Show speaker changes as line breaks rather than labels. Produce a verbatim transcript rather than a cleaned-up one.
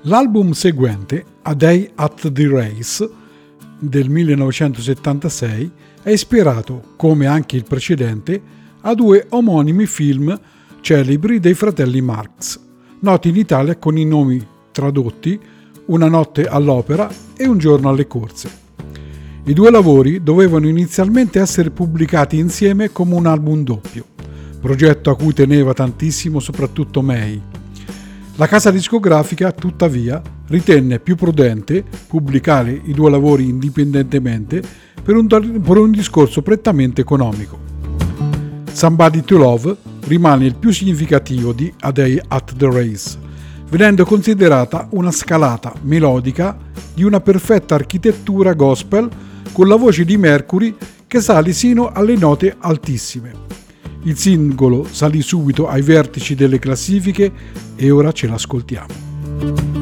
L'album seguente, A Day at the Race, del millenovecentosettantasei, è ispirato, come anche il precedente, a due omonimi film celebri dei fratelli Marx, noti in Italia con i nomi tradotti Una notte all'opera e Un giorno alle corse. I due lavori dovevano inizialmente essere pubblicati insieme come un album doppio, progetto a cui teneva tantissimo soprattutto May. La casa discografica, tuttavia, ritenne più prudente pubblicare i due lavori indipendentemente per un, per un discorso prettamente economico. Somebody to Love rimane il più significativo di A Day at the Race, venendo considerata una scalata melodica di una perfetta architettura gospel con la voce di Mercury che sale sino alle note altissime. Il singolo salì subito ai vertici delle classifiche e ora ce l'ascoltiamo.